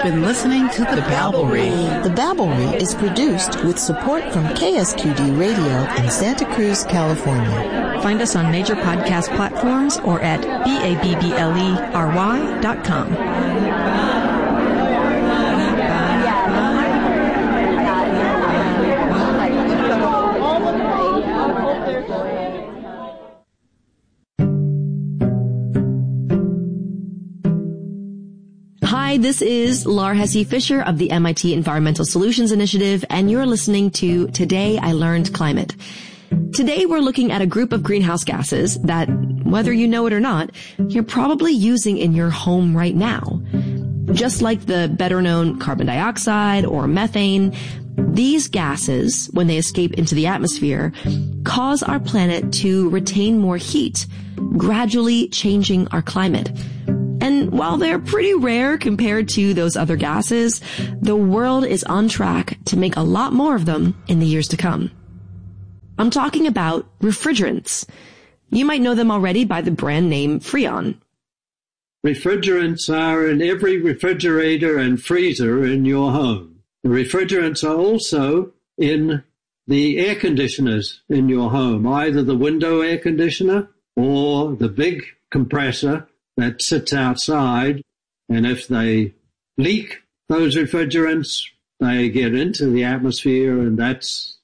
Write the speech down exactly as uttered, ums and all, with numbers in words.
been listening to The Babblery. The Babblery is produced with support from K S Q D Radio in Santa Cruz, California. Find us on major podcast platforms or at B A B B L E R Y dot com. Hi, this is Laura Hesse Fisher of the M I T Environmental Solutions Initiative, and you're listening to Today I Learned Climate. Today we're looking at a group of greenhouse gases that, whether you know it or not, you're probably using in your home right now. Just like the better-known carbon dioxide or methane, these gases, when they escape into the atmosphere, cause our planet to retain more heat, gradually changing our climate. And while they're pretty rare compared to those other gases, the world is on track to make a lot more of them in the years to come. I'm talking about refrigerants. You might know them already by the brand name Freon. Refrigerants are in every refrigerator and freezer in your home. The refrigerants are also in the air conditioners in your home, either the window air conditioner or the big compressor that sits outside, and if they leak those refrigerants, they get into the atmosphere, and that's